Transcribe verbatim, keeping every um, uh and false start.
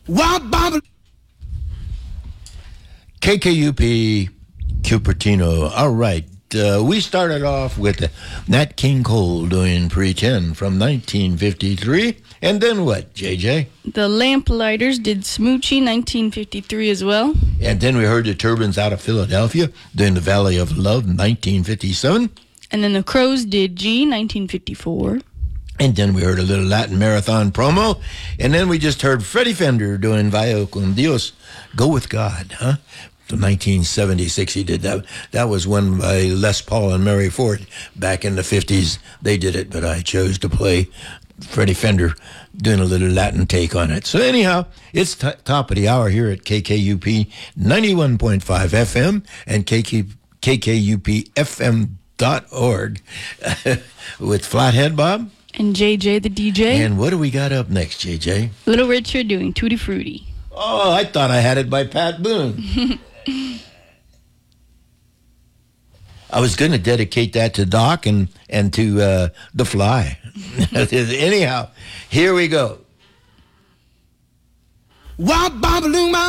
K K U P Cupertino. All right. Uh, we started off with Nat King Cole doing Pretend from nineteen fifty-three. And then what, J J? The Lamplighters did Smoochie, nineteen fifty-three as well. And then we heard the Turbans out of Philadelphia doing The Valley of Love, nineteen fifty-seven. And then the Crows did G, nineteen fifty-four. And then we heard a little Latin Marathon promo. And then we just heard Freddie Fender doing Vaya con Dios, Go With God, huh? From nineteen seventy-six, he did that. That was one by Les Paul and Mary Ford. Back in the fifties, they did it, but I chose to play Freddie Fender doing a little Latin take on it. So anyhow, it's t- top of the hour here at K K U P ninety-one point five F M and K K U P F M dot org with Flathead Bob. And J J the D J. And what do we got up next, J J? Little Richard doing Tutti Frutti. Oh, I thought I had it by Pat Boone. I was going to dedicate that to Doc and, and to uh, The Fly. Anyhow, here we go.